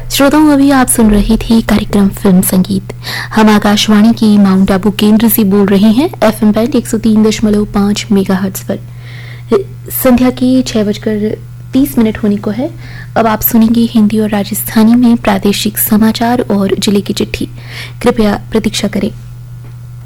श्रोताओं, अभी आप सुन रहे थे कार्यक्रम फिल्म संगीत। हम आकाशवाणी की माउंट आबू केंद्र से बोल रहे हैं FM बैंड 103.5 मेगाहर्ट्ज पर। संध्या के 6:30 होने को है। अब आप सुनेंगे हिंदी और राजस्थानी में प्रादेशिक समाचार और जिले की चिट्ठी। कृपया प्रतीक्षा करें।